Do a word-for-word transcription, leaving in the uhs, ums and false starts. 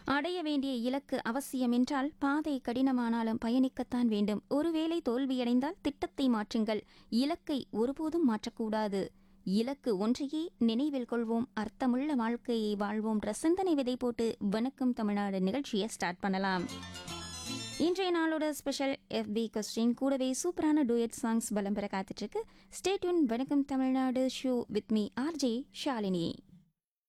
அடைய வேண்டிய இலக்கு அவசியம் என்றால் பாதை கடினமானாலும் பயணிக்கத்தான் வேண்டும். ஒருவேளை தோல்வியடைந்தால் திட்டத்தை மாற்றுங்கள். இலக்கை ஒருபோதும் மாற்றக்கூடாது. இலக்கு ஒன்றையே நினைவில் கொள்வோம். அர்த்தமுள்ள வாழ்க்கையை வாழ்வோம். சிந்தனை விதை போட்டு வணக்கம் தமிழ்நாடு நிகழ்ச்சியை ஸ்டார்ட் பண்ணலாம். இன்றைய நாளோட ஸ்பெஷல் எஃபி கொஸ்டின் கூடவே சூப்பரான டூயட் சாங்ஸ் பலம் பெற காத்துட்டு இருக்கு. Stay tune. வணக்கம் Tamil Nadu show with me RJ Shalini.